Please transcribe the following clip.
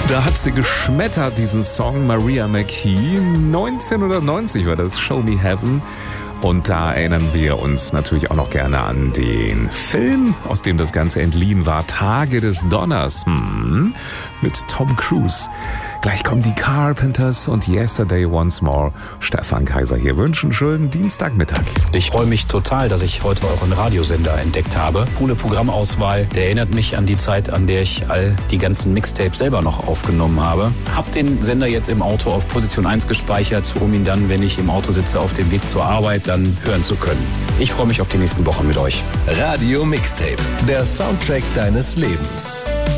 Da hat sie geschmettert, diesen Song, Maria McKee. 1990 war das, Show Me Heaven. Und da erinnern wir uns natürlich auch noch gerne an den Film, aus dem das Ganze entliehen war, Tage des Donners, mit Tom Cruise. Gleich kommen die Carpenters und Yesterday Once More. Stefan Kaiser hier, wünschen schönen Dienstagmittag. Ich freue mich total, dass ich heute euren Radiosender entdeckt habe. Coole Programmauswahl, der erinnert mich an die Zeit, an der ich all die ganzen Mixtapes selber noch aufgenommen habe. Hab den Sender jetzt im Auto auf Position 1 gespeichert, um ihn dann, wenn ich im Auto sitze, auf dem Weg zur Arbeit dann hören zu können. Ich freue mich auf die nächsten Wochen mit euch. Radio Mixtape, der Soundtrack deines Lebens.